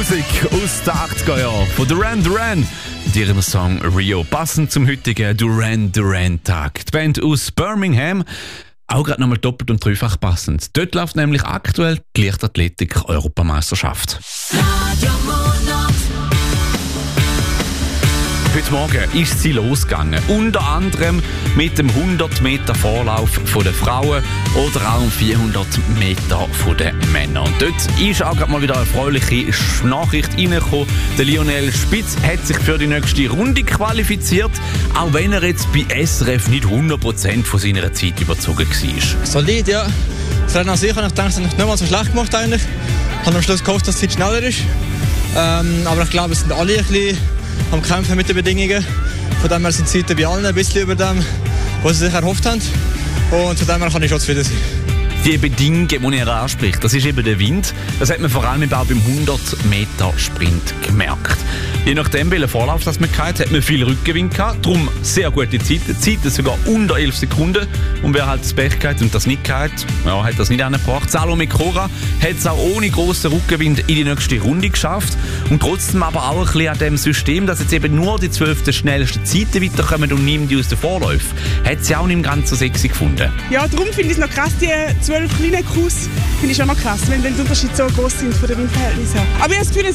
Musik aus den 80er Jahren von Duran Duran mit ihrem Song Rio, passend zum heutigen Duran Duran Tag. Die Band aus Birmingham, auch gerade nochmal doppelt und dreifach passend. Dort läuft nämlich aktuell die Leichtathletik-Europameisterschaft. Heute Morgen ist sie losgegangen, unter anderem mit dem 100 Meter Vorlauf der Frauen oder auch 400 Meter der Männer. Und dort ist auch gerade mal wieder eine erfreuliche Nachricht reingekommen. Der Lionel Spitz hat sich für die nächste Runde qualifiziert, auch wenn er jetzt bei SRF nicht 100% von seiner Zeit überzogen war. Solid, ja. Das Rennen an sich habe ich gedacht, das habe ich nicht mal so schlecht gemacht eigentlich. Ich habe am Schluss gehofft, dass die Zeit schneller ist. Aber ich glaube, es sind alle ein bisschen am Kämpfen mit den Bedingungen. Von dem her sind die Zeiten bei allen ein bisschen über dem, was sie sich erhofft haben. Und von dem her kann ich schon zufrieden sein. Die Bedingungen, die er anspricht, das ist eben der Wind. Das hat man vor allem auch beim 100-Meter-Sprint gemerkt. Je nachdem, welchen Vorlauf das man hatte, hat man viel Rückgewinn gehabt. Darum sehr gute Zeiten. Zeiten sogar unter 11 Sekunden. Und wer halt das Pech gehabt und das nicht gehabt, ja, hat das nicht angebracht. Salome Cora hat es auch ohne grossen Rückgewinn in die nächste Runde geschafft. Und trotzdem aber auch ein bisschen an dem System, dass jetzt eben nur die 12 schnellsten Zeiten weiterkommen und niemand die aus den Vorläufen, hat sie auch nicht ganz so sexy gefunden. Ja, darum finde ich es noch krass, die 12 kleinen Crews finde ich auch noch krass, wenn die Unterschiede so groß sind von den Windverhältnissen her. Aber ich habe das Gefühl,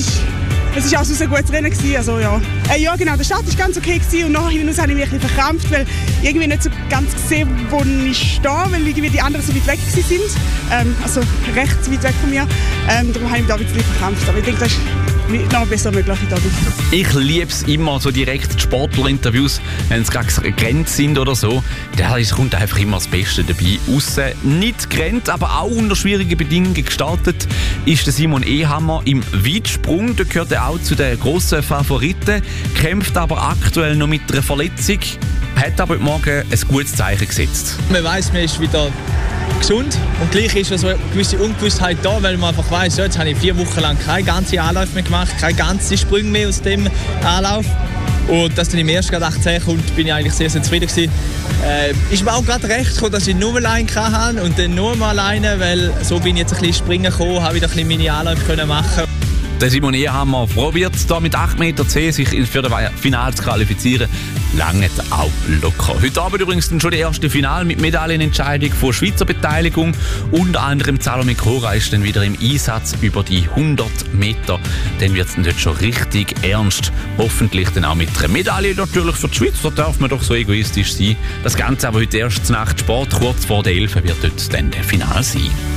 es ist auch so ein gutes Rennen gewesen. Also, ja. Ja, genau, der Start war ganz okay gewesen und nachher hinaus habe ich mich ein bisschen verkrampft, weil ich irgendwie nicht so ganz gesehen, wo ich stehe, weil irgendwie die anderen so weit weg sind. Also recht weit weg von mir. Darum habe ich mich da ein bisschen verkrampft. Aber ich denke, das ist noch besser möglich. Ich liebe es immer, so direkt die Sportlerinterviews, wenn es gerade Grenzen sind oder so. Da kommt einfach immer das Beste dabei raus. Nicht Grenzen, aber auch unter schwierigen Bedingungen gestartet ist der Simon Ehammer im Weitsprung. Da gehört er auch zu den grossen Favoriten, kämpft aber aktuell noch mit einer Verletzung, hat aber heute Morgen ein gutes Zeichen gesetzt. Man weiss, man ist wieder gesund und gleich ist also eine gewisse Ungewissheit da, weil man einfach weiss, ja, jetzt habe ich 4 Wochen lang keine ganzen Anläufe mehr gemacht, keine ganzen Sprünge mehr aus dem Anlauf. Und dass dann im ersten gerade 18 kommt, bin ich eigentlich sehr, sehr zufrieden gewesen. Ist mir auch gerade recht gekommen, dass ich nur allein hatte und dann nur mal alleine, weil so bin ich jetzt ein bisschen springen gekommen, habe wieder ein bisschen meine Anläufe machen. Der Simon Ehammer probiert da mit 8,10 Meter sich für das Finale zu qualifizieren. Lange auch locker. Heute Abend übrigens dann schon die erste Finale mit Medaillenentscheidung von Schweizer Beteiligung. Unter anderem Salome Cora ist dann wieder im Einsatz über die 100 Meter. Dann wird es dann dort schon richtig ernst. Hoffentlich dann auch mit einer Medaille natürlich für die Schweiz. Da darf man doch so egoistisch sein. Das Ganze aber heute erst Nacht Sport. Kurz vor der 11 wird dort dann der Finale sein.